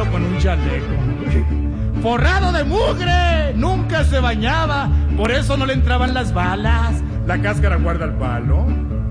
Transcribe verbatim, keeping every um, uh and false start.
pero con un chaleco. Forrado de mugre, nunca se bañaba, por eso no le entraban las balas. La cáscara guarda el palo.